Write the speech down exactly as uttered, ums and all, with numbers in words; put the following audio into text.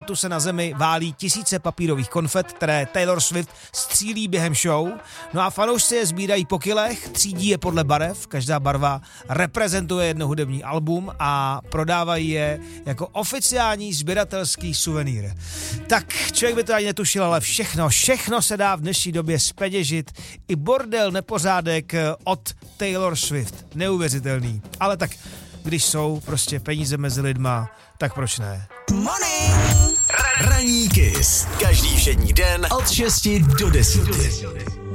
koncertu se na zemi válí tisíce papírových konfet, které Taylor Swift střílí během show. No a fanoušci je sbírají po kilech, třídí je podle barev, každá barva reprezentuje jedno hudební album a prodávají je jako oficiální sběratelský suvenýr. Tak, člověk by to ani netušil, ale všechno, všechno se dá v dnešní době zpeněžit. I bordel nepořádek od Taylor Swift. Neuvěřitelný. Ale tak, když jsou prostě peníze mezi lidma, tak proč ne? Morning! Ranní Kiss. Každý všední den od šesti do deseti.